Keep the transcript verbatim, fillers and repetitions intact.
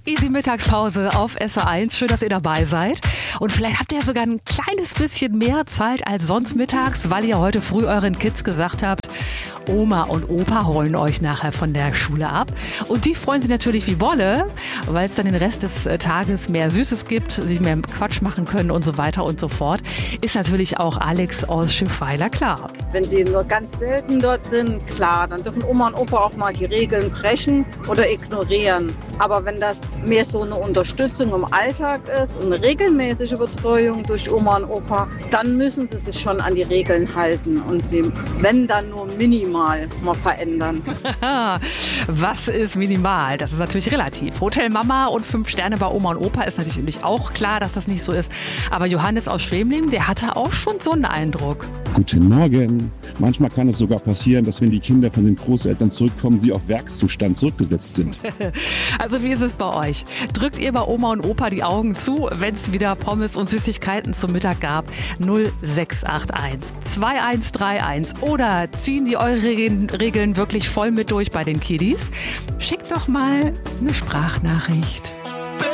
Easy Mittagspause auf S R eins. Schön, dass ihr dabei seid. Und vielleicht habt ihr sogar ein kleines bisschen mehr Zeit als sonst mittags, weil ihr heute früh euren Kids gesagt habt, Oma und Opa holen euch nachher von der Schule ab. Und die freuen sich natürlich wie Bolle, weil es dann den Rest des Tages mehr Süßes gibt, sie mehr Quatsch machen können und so weiter und so fort. Ist natürlich auch Alex aus Schiffweiler klar. Wenn sie nur ganz selten dort sind, klar, dann dürfen Oma und Opa auch mal die Regeln brechen oder ignorieren. Aber wenn das mehr so eine Unterstützung im Alltag ist und eine regelmäßige Betreuung durch Oma und Opa, dann müssen sie sich schon an die Regeln halten und sie, wenn dann nur minimal mal verändern. Was ist minimal? Das ist natürlich relativ. Hotel Mama und fünf Sterne bei Oma und Opa ist natürlich auch klar, dass das nicht so ist. Aber Johannes aus Schwemling, der hatte auch schon so einen Eindruck. Guten Morgen. Manchmal kann es sogar passieren, dass wenn die Kinder von den Großeltern zurückkommen, sie auf Werkszustand zurückgesetzt sind. Also wie ist es bei euch? Drückt ihr bei Oma und Opa die Augen zu, wenn es wieder Pommes und Süßigkeiten zum Mittag gab? null sechs acht eins zwei eins drei eins. Oder ziehen die eure Regeln wirklich voll mit durch bei den Kiddies? Schickt doch mal eine Sprachnachricht.